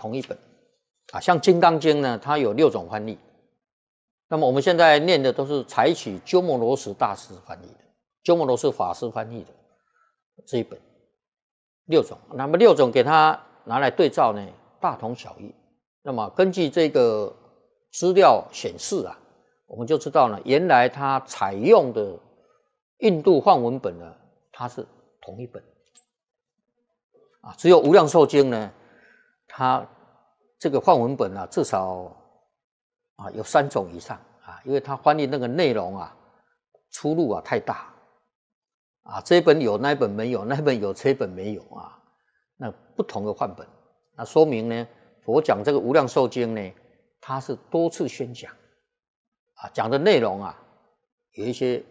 同一本啊。像《金刚经》呢，它有6种翻译。那么我们现在念的都是采取鸠摩罗什大师翻译的，鸠摩罗什法师翻译的这一本6种。那么6种给它拿来对照呢，大同小异。那么根据这个资料显示啊，我们就知道呢，原来它采用的印度梵文本呢，它是同一本啊，只有无量寿经呢，它这个梵文本啊，至少啊有3种以上啊，因为它翻译那个内容啊，出入啊太大啊，这一本有那一本没有，那一本有这一本没有啊，那不同的梵本，那说明呢，佛讲这个无量寿经呢，它是多次宣讲啊，讲的内容啊，有一些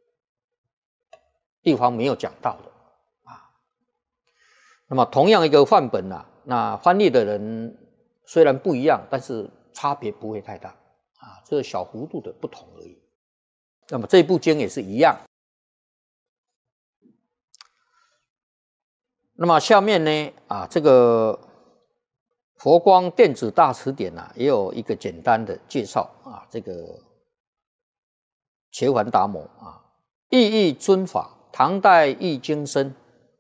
地方没有讲到的啊。那么同样一个范本啊，那翻译的人虽然不一样，但是差别不会太大啊，这个小幅度的不同而已。那么这部经也是一样。那么下面呢啊，这个佛光电子大辞典啊，也有一个简单的介绍啊，这个伽梵达摩啊，意义尊法，唐代译经生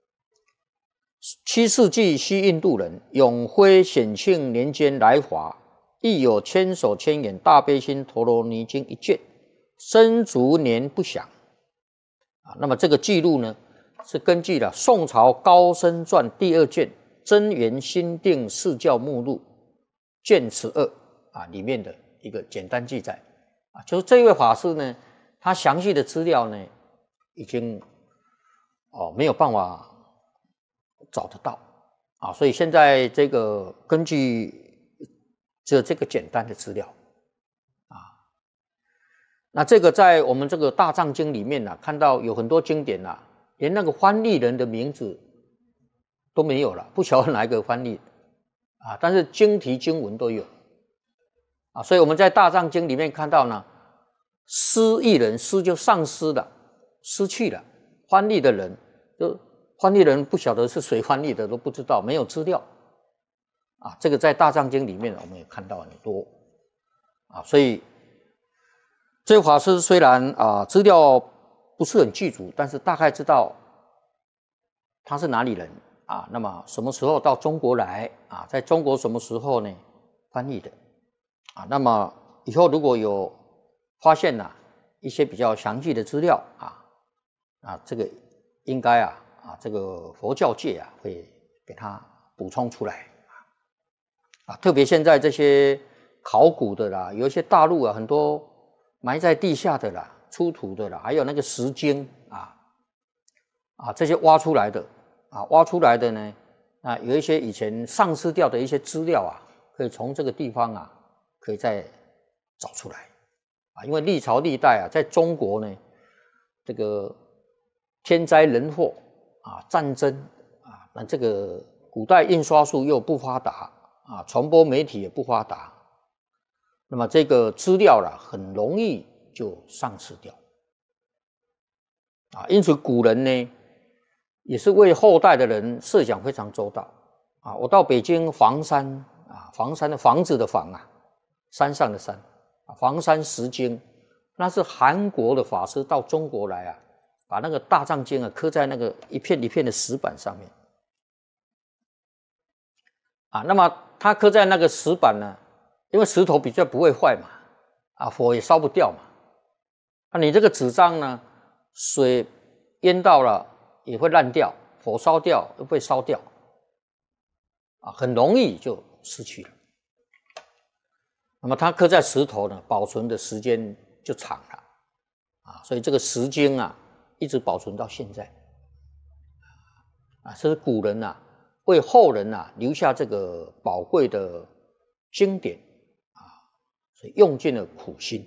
，7世纪西印度人，永徽显庆年间来华，亦有千手千眼大悲心陀罗尼经1卷，生卒年不详啊。那么这个记录呢，是根据了宋朝高僧传第2卷真言心定释教目录卷12啊里面的一个简单记载啊，就是这位法师呢，他详细的资料呢，已经没有办法找得到啊，所以现在这个根据这个简单的资料啊，那这个在我们这个大藏经里面呢，看到有很多经典啊，连那个翻译人的名字都没有了，不晓得哪一个翻译啊，但是经题经文都有啊，所以我们在大藏经里面看到呢，失译人，失就丧失了，失去了，翻译的人就翻译人不晓得是谁翻译的都不知道，没有资料啊，这个在大藏经里面我们也看到很多啊，所以这位法师虽然啊资料不是很具足，但是大概知道他是哪里人啊，那么什么时候到中国来啊，在中国什么时候呢翻译的啊，那么以后如果有发现一些比较详细的资料啊，这个应该这个佛教界会给他补充出来啊，特别现在这些考古的啦，有一些大陆很多埋在地下的啦，出土的啦，还有那个石经这些挖出来的呢有一些以前丧失掉的一些资料可以从这个地方可以再找出来因为历朝历代在中国呢，这个天灾人祸战争那这个古代印刷术又不发达传播媒体也不发达，那么这个资料很容易就丧失掉因此古人呢也是为后代的人设想非常周到我到北京房山房山的房子的房山上的山房山石经，那是韩国的法师到中国来把那个大藏经刻在那个一片一片的石板上面那么他刻在那个石板呢，因为石头比较不会坏嘛火也烧不掉嘛你这个纸张呢，水淹到了也会烂掉，火烧掉又会烧掉很容易就失去了。那么它刻在石头呢，保存的时间就长了所以这个石经一直保存到现在这是古人为后人留下这个宝贵的经典所以用尽了苦心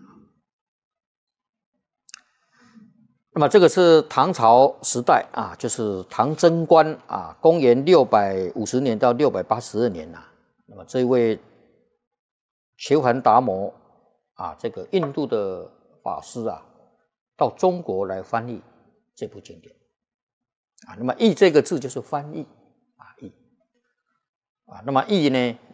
那么这个是唐朝时代就是唐贞观公元650年到682年那么这一位伽梵达摩这个印度的法师到中国来翻译这部经典那么译这个字就是翻译译啊。那么义呢，